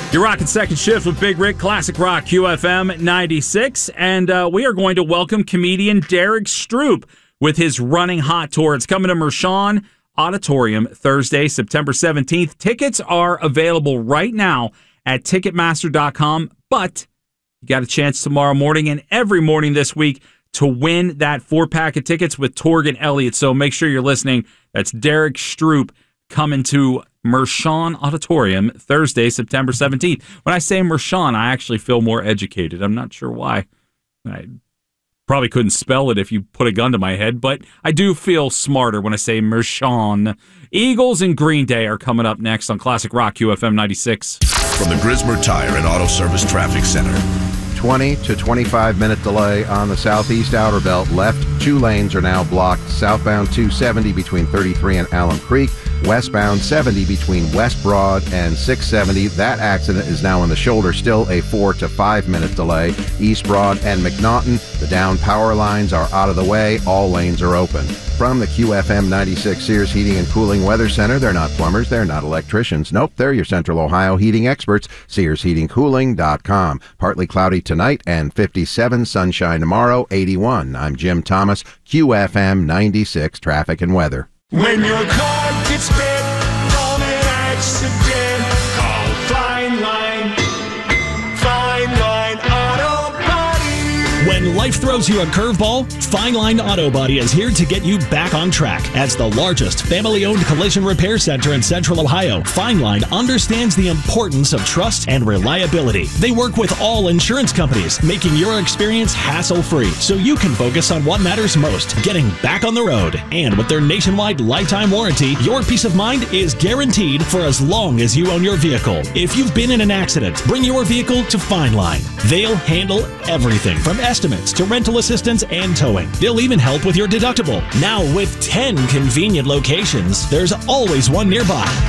You're rocking Second Shift with Big Rick, Classic Rock QFM 96, and we are going to welcome comedian Derek Stroop with his Running Hot tour. It's coming to Mershon Auditorium Thursday, September 17th. Tickets are available right now at Ticketmaster.com, but you got a chance tomorrow morning and every morning this week to win that 4-pack of tickets with Torgan Elliott. So make sure you're listening. That's Derek Stroop coming to Mershon Auditorium Thursday, September 17th. When I say Mershon, I actually feel more educated. I'm not sure why. I probably couldn't spell it if you put a gun to my head, but I do feel smarter when I say Mershon. Eagles and Green Day are coming up next on Classic Rock QFM 96. From the Grismer Tire and Auto Service Traffic Center. 20 to 25 minute delay on the southeast outer belt. Left 2 lanes are now blocked. Southbound 270 between 33 and Alum Creek. Westbound 70 between West Broad and 670. That accident is now in the shoulder. Still a 4 to 5 minute delay. East Broad and McNaughton. The down power lines are out of the way. All lanes are open. From the QFM 96 Sears Heating and Cooling Weather Center, they're not plumbers, they're not electricians. Nope, they're your Central Ohio heating experts. SearsHeatingCooling.com. Partly cloudy tonight and 57, sunshine tomorrow, 81. I'm Jim Thomas, QFM 96 Traffic and Weather. When your car gets bit from an accident, call Fine Line Auto Body. When life throws you a curveball, Fine Line Auto Body is here to get you back on track. As the largest family-owned collision repair center in Central Ohio, Fine Line understands the importance of trust and reliability. They work with all insurance companies, making your experience hassle-free so you can focus on what matters most, getting back on the road. And with their nationwide lifetime warranty, your peace of mind is guaranteed for as long as you own your vehicle. If you've been in an accident, bring your vehicle to Fine Line. They'll handle everything from estimates to rental assistance and towing. They'll even help with your deductible. Now with 10 convenient locations, there's always one nearby.